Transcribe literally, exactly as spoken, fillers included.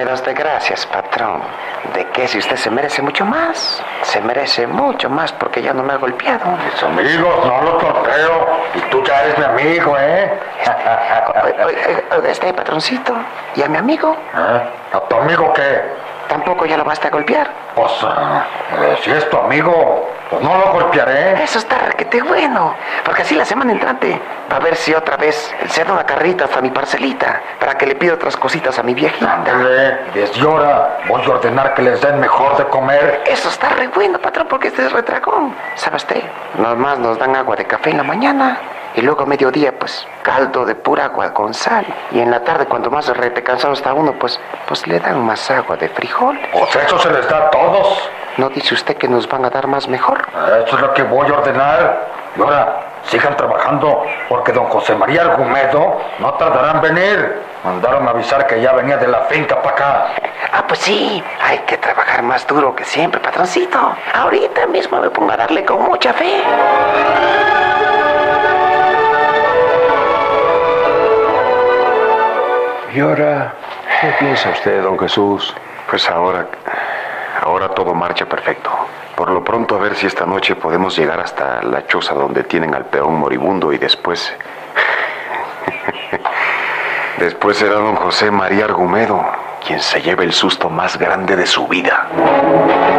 Dame dos de gracias, patrón. ¿De qué? Si usted se merece mucho más. Se merece mucho más porque ya no me ha golpeado. Mis amigos, no los torpeo. Y tú ya eres mi amigo, ¿eh? Oiga, este patroncito. ¿Y a mi amigo? ¿Eh? ¿A tu amigo qué? ¿Tampoco ya lo basta a golpear? Pues, eh, si es tu amigo, pues no lo golpearé. Eso está requete bueno, porque así la semana entrante va a ver si otra vez se da una carrita hasta mi parcelita, para que le pida otras cositas a mi viejita. Ándale, desde ahora voy a ordenar que les den mejor de comer. Eso está re bueno, patrón, porque este es retragón. ¿Sabe usted? Nomás nos dan agua de café en la mañana. Y luego a mediodía, pues, caldo de pura agua con sal. Y en la tarde, cuando más rete cansado está uno, pues, pues le dan más agua de frijol. Pues eso se les da a todos. ¿No dice usted que nos van a dar más mejor? Eso es lo que voy a ordenar. Y ahora, sigan trabajando, porque don José María Argumedo no tardará en venir. Mandaron a avisar que ya venía de la finca para acá. Ah, pues sí, hay que trabajar más duro que siempre, patroncito. Ahorita mismo me pongo a darle con mucha fe. ¿Y ahora qué piensa usted, don Jesús? Pues ahora, ahora todo marcha perfecto. Por lo pronto a ver si esta noche podemos llegar hasta la choza donde tienen al peón moribundo y después... después será don José María Argumedo quien se lleve el susto más grande de su vida.